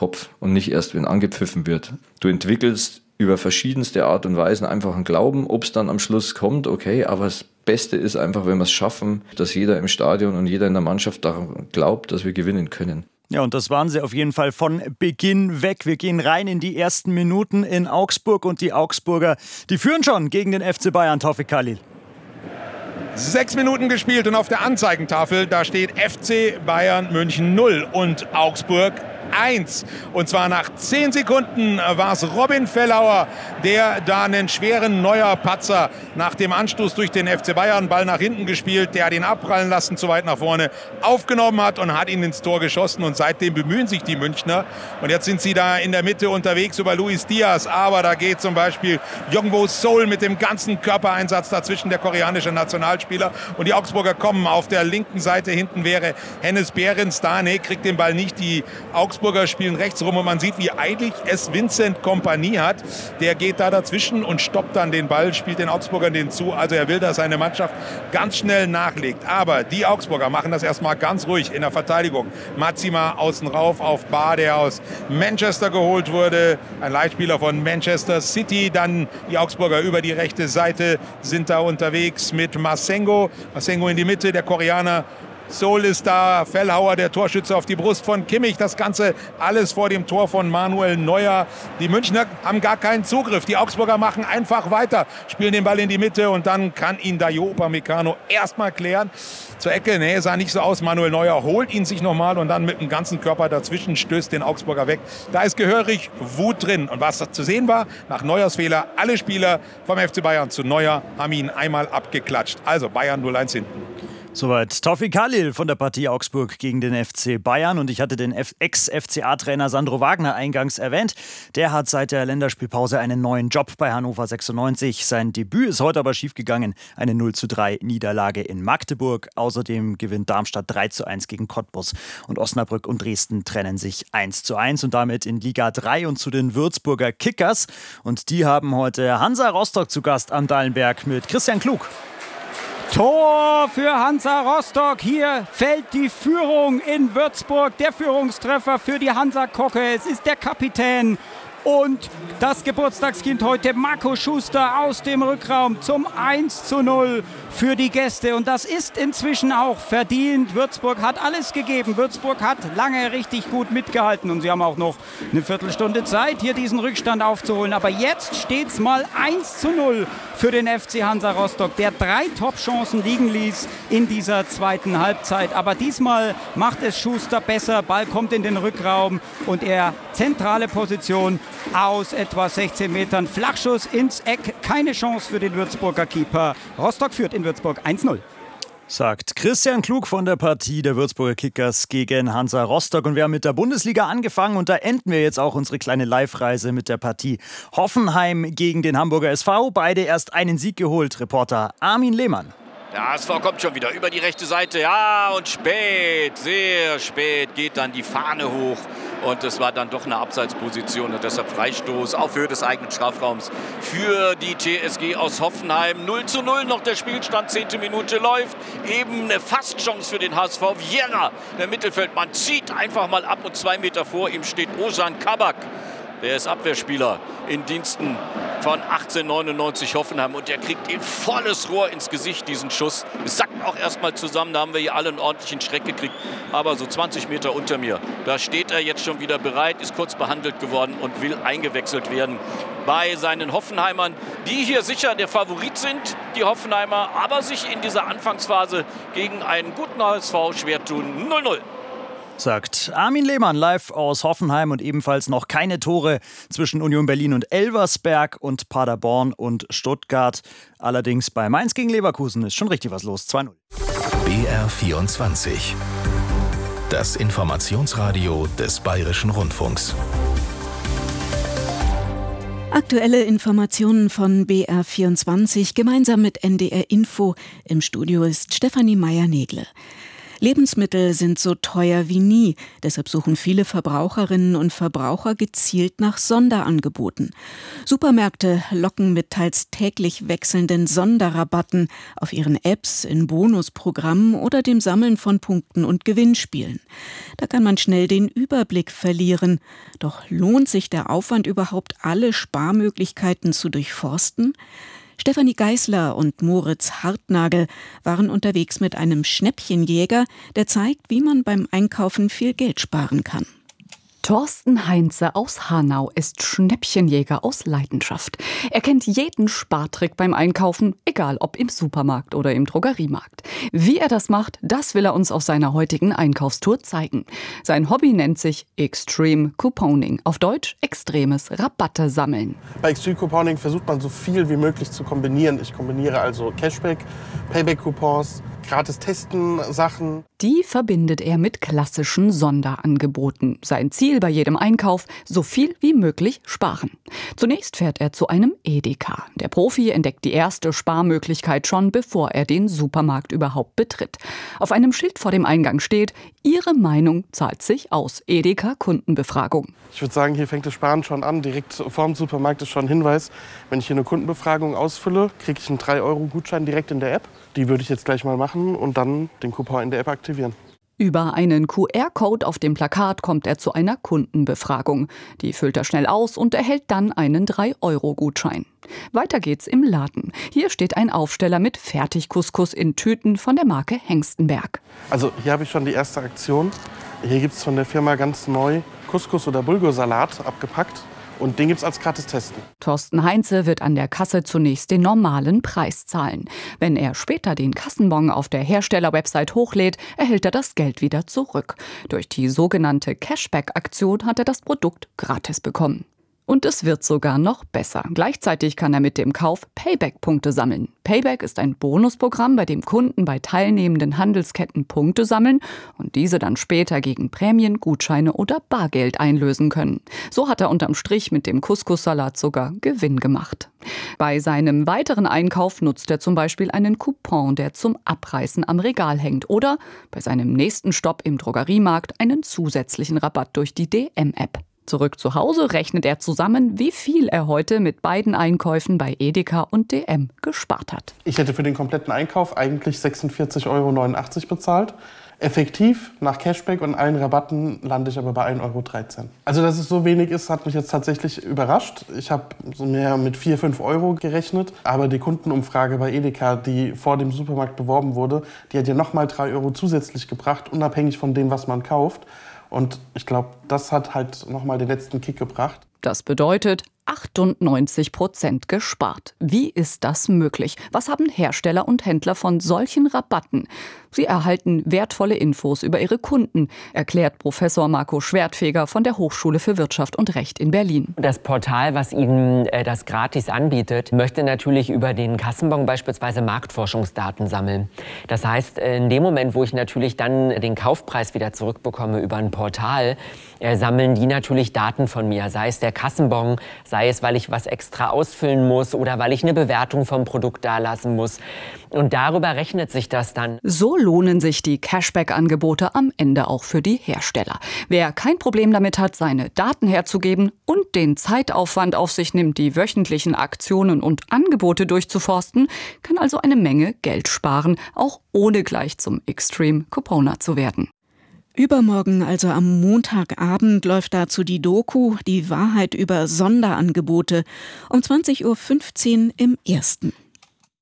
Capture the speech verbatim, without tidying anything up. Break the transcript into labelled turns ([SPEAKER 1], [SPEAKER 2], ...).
[SPEAKER 1] Kopf und nicht erst, wenn angepfiffen wird. Du entwickelst über verschiedenste Art und Weisen einfach einen Glauben, ob es dann am Schluss kommt, okay, aber das Beste ist einfach, wenn wir es schaffen, dass jeder im Stadion und jeder in der Mannschaft daran glaubt, dass wir gewinnen können.
[SPEAKER 2] Ja, und das waren sie auf jeden Fall von Beginn weg. Wir gehen rein in die ersten Minuten in Augsburg und die Augsburger, die führen schon gegen den F C Bayern, Taufik Khalil.
[SPEAKER 3] Sechs Minuten gespielt und auf der Anzeigentafel, da steht F C Bayern München null und Augsburg eins. Und zwar nach zehn Sekunden war es Robin Fellauer, der da einen schweren Neuer Patzer nach dem Anstoß durch den F C Bayern, Ball nach hinten gespielt, der hat ihn abprallen lassen, zu weit nach vorne, aufgenommen hat und hat ihn ins Tor geschossen. Und seitdem bemühen sich die Münchner. Und jetzt sind sie da in der Mitte unterwegs über Luis Diaz. Aber da geht zum Beispiel Jongwo Seol mit dem ganzen Körpereinsatz dazwischen, der koreanische Nationalspieler. Und die Augsburger kommen auf der linken Seite. Hinten wäre Hennes Behrens da. Nee, kriegt den Ball nicht. Die Augsburger spielen rechts rum und man sieht, wie eilig es Vincent Kompanie hat. Der geht da dazwischen und stoppt dann den Ball, spielt den Augsburgern den zu. Also er will, dass seine Mannschaft ganz schnell nachlegt. Aber die Augsburger machen das erstmal ganz ruhig in der Verteidigung. Matsima außen rauf auf Bar, der aus Manchester geholt wurde. Ein Leihspieler von Manchester City. Dann die Augsburger über die rechte Seite sind da unterwegs mit Masengo. Masengo in die Mitte, der Koreaner. Seol ist da, Fellauer, der Torschütze auf die Brust von Kimmich. Das Ganze alles vor dem Tor von Manuel Neuer. Die Münchner haben gar keinen Zugriff. Die Augsburger machen einfach weiter, spielen den Ball in die Mitte und dann kann ihn Dayo Upamecano erstmal klären. Zur Ecke, nee, sah nicht so aus. Manuel Neuer holt ihn sich nochmal und dann mit dem ganzen Körper dazwischen stößt den Augsburger weg. Da ist gehörig Wut drin. Und was zu sehen war, nach Neuers Fehler, alle Spieler vom F C Bayern zu Neuer haben ihn einmal abgeklatscht. Also Bayern null eins hinten.
[SPEAKER 2] Soweit Taufik Khalil von der Partie Augsburg gegen den F C Bayern. Und ich hatte den Ex-F C A-Trainer Sandro Wagner eingangs erwähnt. Der hat seit der Länderspielpause einen neuen Job bei Hannover sechsundneunzig. Sein Debüt ist heute aber schiefgegangen. Eine null zu drei Niederlage in Magdeburg. Außerdem gewinnt Darmstadt drei zu eins gegen Cottbus. Und Osnabrück und Dresden trennen sich eins zu eins und damit in Liga drei und zu den Würzburger Kickers. Und die haben heute Hansa Rostock zu Gast am Dallenberg mit Christian Klug.
[SPEAKER 4] Tor für Hansa Rostock. Hier fällt die Führung in Würzburg. Der Führungstreffer für die Hansa Kocke. Es ist der Kapitän und das Geburtstagskind heute, Marco Schuster, aus dem Rückraum zum eins zu null für die Gäste. Und das ist inzwischen auch verdient. Würzburg hat alles gegeben. Würzburg hat lange richtig gut mitgehalten. Und sie haben auch noch eine Viertelstunde Zeit, hier diesen Rückstand aufzuholen. Aber jetzt steht es mal eins zu null für den F C Hansa Rostock, der drei Top-Chancen liegen ließ in dieser zweiten Halbzeit. Aber diesmal macht es Schuster besser. Ball kommt in den Rückraum und er zentrale Position aus etwa sechzehn Metern. Flachschuss ins Eck. Keine Chance für den Würzburger Keeper. Rostock führt in Würzburg eins null.
[SPEAKER 2] Sagt Christian Klug von der Partie der Würzburger Kickers gegen Hansa Rostock. Und wir haben mit der Bundesliga angefangen und da enden wir jetzt auch unsere kleine Live-Reise mit der Partie Hoffenheim gegen den Hamburger S V. Beide erst einen Sieg geholt. Reporter Armin Lehmann.
[SPEAKER 5] Der H S V kommt schon wieder über die rechte Seite. Ja, und spät, sehr spät geht dann die Fahne hoch. Und es war dann doch eine Abseitsposition und deshalb Freistoß auf Höhe des eigenen Strafraums für die T S G aus Hoffenheim. null zu null noch der Spielstand, zehnte Minute läuft. Eben eine Fastchance für den H S V. Vieira, der Mittelfeldmann, zieht einfach mal ab und zwei Meter vor ihm steht Ozan Kabak. Der ist Abwehrspieler in Diensten von achtzehnhundertneunundneunzig Hoffenheim und der kriegt ihn volles Rohr ins Gesicht, diesen Schuss. Es sackt auch erstmal zusammen, da haben wir hier alle einen ordentlichen Schreck gekriegt. Aber so zwanzig Meter unter mir, da steht er jetzt schon wieder bereit, ist kurz behandelt geworden und will eingewechselt werden bei seinen Hoffenheimern, die hier sicher der Favorit sind, die Hoffenheimer, aber sich in dieser Anfangsphase gegen einen guten H S V schwer tun. null null.
[SPEAKER 2] Sagt Armin Lehmann live aus Hoffenheim und ebenfalls noch keine Tore zwischen Union Berlin und Elversberg und Paderborn und Stuttgart. Allerdings bei Mainz gegen Leverkusen ist schon richtig was los. zwei null.
[SPEAKER 6] B R vierundzwanzig. Das Informationsradio des Bayerischen Rundfunks.
[SPEAKER 7] Aktuelle Informationen von B R vierundzwanzig gemeinsam mit N D R Info. Im Studio ist Stefanie Meyer-Negle. Lebensmittel sind so teuer wie nie. Deshalb suchen viele Verbraucherinnen und Verbraucher gezielt nach Sonderangeboten. Supermärkte locken mit teils täglich wechselnden Sonderrabatten auf ihren Apps, in Bonusprogrammen oder dem Sammeln von Punkten und Gewinnspielen. Da kann man schnell den Überblick verlieren. Doch lohnt sich der Aufwand überhaupt, alle Sparmöglichkeiten zu durchforsten? Stefanie Geisler und Moritz Hartnagel waren unterwegs mit einem Schnäppchenjäger, der zeigt, wie man beim Einkaufen viel Geld sparen kann.
[SPEAKER 8] Thorsten Heinze aus Hanau ist Schnäppchenjäger aus Leidenschaft. Er kennt jeden Spartrick beim Einkaufen, egal ob im Supermarkt oder im Drogeriemarkt. Wie er das macht, das will er uns auf seiner heutigen Einkaufstour zeigen. Sein Hobby nennt sich Extreme Couponing, auf Deutsch extremes Rabatte sammeln.
[SPEAKER 9] Bei Extreme Couponing versucht man so viel wie möglich zu kombinieren. Ich kombiniere also Cashback, Payback-Coupons, gratis testen Sachen.
[SPEAKER 8] Die verbindet er mit klassischen Sonderangeboten. Sein Ziel bei jedem Einkauf: so viel wie möglich sparen. Zunächst fährt er zu einem Edeka. Der Profi entdeckt die erste Sparmöglichkeit schon, bevor er den Supermarkt überhaupt betritt. Auf einem Schild vor dem Eingang steht: Ihre Meinung zahlt sich aus. Edeka Kundenbefragung.
[SPEAKER 9] Ich würde sagen, hier fängt das Sparen schon an. Direkt vor dem Supermarkt ist schon ein Hinweis. Wenn ich hier eine Kundenbefragung ausfülle, kriege ich einen drei Euro Gutschein direkt in der App. Die würde ich jetzt gleich mal machen und dann den Coupon in der App aktivieren.
[SPEAKER 8] Über einen Q R-Code auf dem Plakat kommt er zu einer Kundenbefragung. Die füllt er schnell aus und erhält dann einen drei Euro Gutschein. Weiter geht's im Laden. Hier steht ein Aufsteller mit Fertigcouscous in Tüten von der Marke Hengstenberg.
[SPEAKER 9] Also hier habe ich schon die erste Aktion. Hier gibt es von der Firma ganz neu Couscous- oder Bulgursalat abgepackt. Und den gibt's als gratis Testen.
[SPEAKER 8] Thorsten Heinze wird an der Kasse zunächst den normalen Preis zahlen. Wenn er später den Kassenbon auf der Herstellerwebsite hochlädt, erhält er das Geld wieder zurück. Durch die sogenannte Cashback-Aktion hat er das Produkt gratis bekommen. Und es wird sogar noch besser. Gleichzeitig kann er mit dem Kauf Payback-Punkte sammeln. Payback ist ein Bonusprogramm, bei dem Kunden bei teilnehmenden Handelsketten Punkte sammeln und diese dann später gegen Prämien, Gutscheine oder Bargeld einlösen können. So hat er unterm Strich mit dem Couscous-Salat sogar Gewinn gemacht. Bei seinem weiteren Einkauf nutzt er zum Beispiel einen Coupon, der zum Abreißen am Regal hängt. Oder bei seinem nächsten Stopp im Drogeriemarkt einen zusätzlichen Rabatt durch die D M-App. Zurück zu Hause rechnet er zusammen, wie viel er heute mit beiden Einkäufen bei Edeka und D M gespart hat.
[SPEAKER 9] Ich hätte für den kompletten Einkauf eigentlich sechsundvierzig Euro neunundachtzig bezahlt. Effektiv, nach Cashback und allen Rabatten, lande ich aber bei ein Euro dreizehn. Also, dass es so wenig ist, hat mich jetzt tatsächlich überrascht. Ich habe so mehr mit vier, fünf Euro gerechnet. Aber die Kundenumfrage bei Edeka, die vor dem Supermarkt beworben wurde, die hat ja nochmal drei Euro zusätzlich gebracht, unabhängig von dem, was man kauft. Und ich glaube, das hat halt nochmal den letzten Kick gebracht.
[SPEAKER 8] Das bedeutet achtundneunzig Prozent gespart. Wie ist das möglich? Was haben Hersteller und Händler von solchen Rabatten? Sie erhalten wertvolle Infos über ihre Kunden, erklärt Professor Marco Schwertfeger von der Hochschule für Wirtschaft und Recht in Berlin.
[SPEAKER 10] Das Portal, was Ihnen äh, das gratis anbietet, möchte natürlich über den Kassenbon beispielsweise Marktforschungsdaten sammeln. Das heißt, in dem Moment, wo ich natürlich dann den Kaufpreis wieder zurückbekomme über ein Portal, äh, sammeln die natürlich Daten von mir, sei es der Kassenbon, sei es, weil ich was extra ausfüllen muss oder weil ich eine Bewertung vom Produkt dalassen muss. Und darüber rechnet sich das dann.
[SPEAKER 8] So lohnen sich die Cashback-Angebote am Ende auch für die Hersteller. Wer kein Problem damit hat, seine Daten herzugeben und den Zeitaufwand auf sich nimmt, die wöchentlichen Aktionen und Angebote durchzuforsten, kann also eine Menge Geld sparen, auch ohne gleich zum Extreme Couponer zu werden.
[SPEAKER 7] Übermorgen, also am Montagabend, läuft dazu die Doku Die Wahrheit über Sonderangebote um zwanzig Uhr fünfzehn im Ersten.